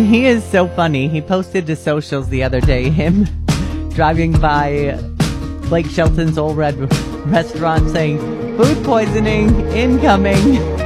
He is so funny. He posted to socials the other day, him driving by Blake Shelton's Old Red restaurant saying, "Food poisoning incoming."